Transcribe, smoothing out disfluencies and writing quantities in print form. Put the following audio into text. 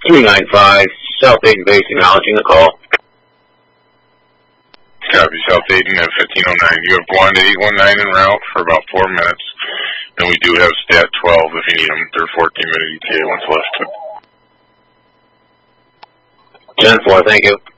395, South Dayton Base, acknowledging the call. Copy, South Dayton at 1509. You have Guanda 819 en route for about 4 minutes. And we do have Stat 12 if you need them. They're 14-minute ETA once left. 10-4, thank you.